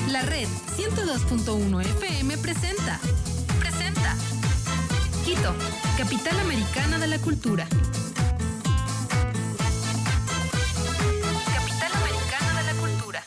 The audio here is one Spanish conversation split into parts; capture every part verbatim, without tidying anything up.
La Red ciento dos punto uno F M presenta. Presenta. Quito, capital americana de la cultura. Capital americana de la cultura.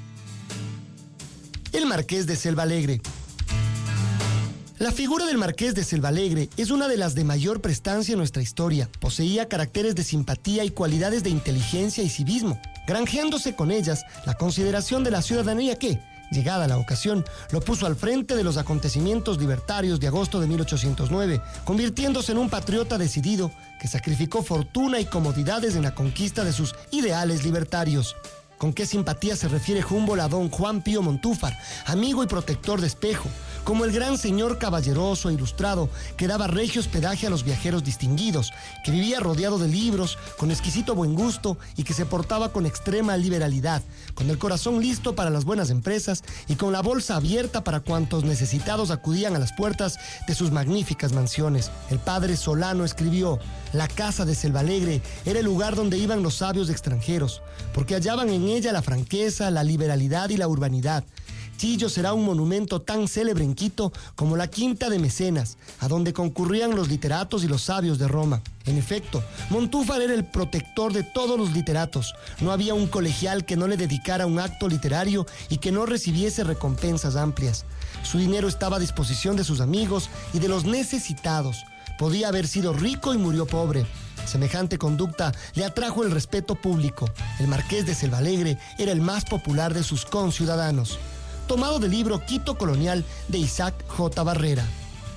El Marqués de Selvalegre. La figura del Marqués de Selvalegre es una de las de mayor prestancia en nuestra historia. Poseía caracteres de simpatía y cualidades de inteligencia y civismo, granjeándose con ellas la consideración de la ciudadanía que, llegada la ocasión, lo puso al frente de los acontecimientos libertarios de agosto de mil ochocientos nueve, convirtiéndose en un patriota decidido que sacrificó fortuna y comodidades en la conquista de sus ideales libertarios. ¿Con qué simpatía se refiere Humboldt a don Juan Pío Montúfar, amigo y protector de Espejo, como el gran señor caballeroso e ilustrado que daba regio hospedaje a los viajeros distinguidos, que vivía rodeado de libros, con exquisito buen gusto y que se portaba con extrema liberalidad, con el corazón listo para las buenas empresas y con la bolsa abierta para cuantos necesitados acudían a las puertas de sus magníficas mansiones? El padre Solano escribió: la casa de Selvalegre era el lugar donde iban los sabios extranjeros, porque hallaban en ella la franqueza, la liberalidad y la urbanidad. Chillo será un monumento tan célebre en Quito como la Quinta de Mecenas, a donde concurrían los literatos y los sabios de Roma. En efecto, Montúfar era el protector de todos los literatos. No había un colegial que no le dedicara un acto literario y que no recibiese recompensas amplias. Su dinero estaba a disposición de sus amigos y de los necesitados. Podía haber sido rico y murió pobre. Semejante conducta le atrajo el respeto público. El Marqués de Selvalegre era el más popular de sus conciudadanos. Tomado del libro Quito Colonial de Isaac J. Barrera.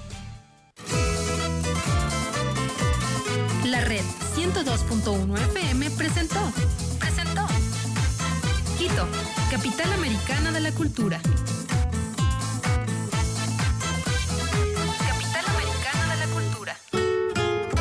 La Red ciento dos punto uno F M presentó. Presentó. Quito, capital americana de la cultura.